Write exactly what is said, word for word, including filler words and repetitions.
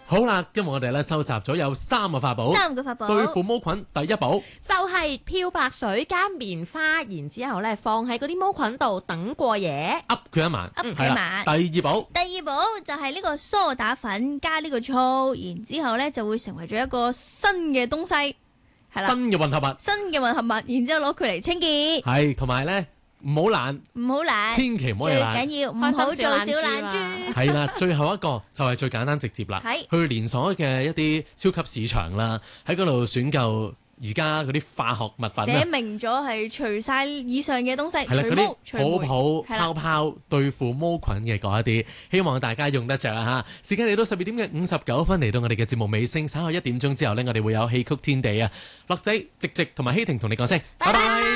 好啦，今日我哋咧收集咗有三個法寶， 三個法寶對付毛菌。第一寶就係漂白水加棉花，然之後咧放喺嗰啲毛菌度等過夜， 噏佢一晚， 噏佢係啦一晚。 第二寶第二寶就係呢個梳打粉加呢個醋，然之後咧就會成為咗一個新嘅東西，係啦， 新嘅混合物， 新嘅混合物，然之後攞佢嚟清潔， 係同埋咧唔好懶， 唔好懶， 千祈唔可以最懶。 緊要唔好做小懶豬。 係啦，最後一個就係最簡單直接啦， 係去連鎖嘅一啲超級市場啦，喺嗰度選購而家嗰啲化學物品寫啊， 明咗係除晒以上嘅東西， 係啦，嗰除毛、除啲泡霉， 泡係啦泡泡對付毛菌嘅嗰一啲，希望大家用得着啊嚇！時間嚟到十二點嘅五十九分，嚟到我哋嘅節目尾聲，稍後一點鐘之後呢，我哋會有戲曲天地啊，樂仔、直直同埋希婷同你講聲，拜拜。